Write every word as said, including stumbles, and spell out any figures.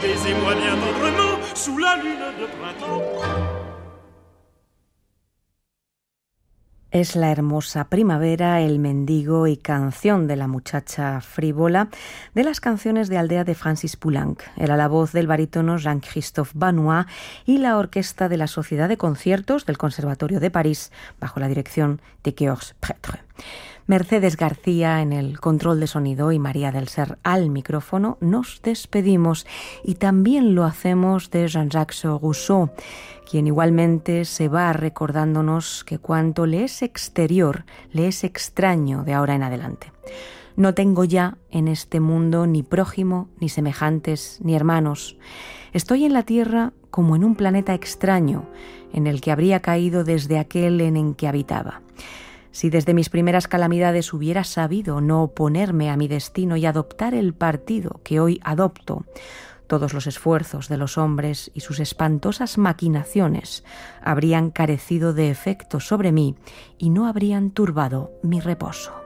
baisez-moi bien tendrement sous la lune de printemps. Es la hermosa primavera, El mendigo y Canción de la muchacha frívola, de las canciones de Aldea de Francis Poulenc. Era la voz del barítono Jean-Christophe Banois y la orquesta de la Sociedad de Conciertos del Conservatorio de París, bajo la dirección de Georges Prêtre. Mercedes García en el control de sonido y María del Ser al micrófono. Nos despedimos y también lo hacemos de Jean-Jacques Rousseau, quien igualmente se va recordándonos que cuanto le es exterior, le es extraño de ahora en adelante. No tengo ya en este mundo ni prójimo, ni semejantes, ni hermanos. Estoy en la tierra como en un planeta extraño, en el que habría caído desde aquel en el que habitaba. Si desde mis primeras calamidades hubiera sabido no oponerme a mi destino y adoptar el partido que hoy adopto, todos los esfuerzos de los hombres y sus espantosas maquinaciones habrían carecido de efecto sobre mí y no habrían turbado mi reposo.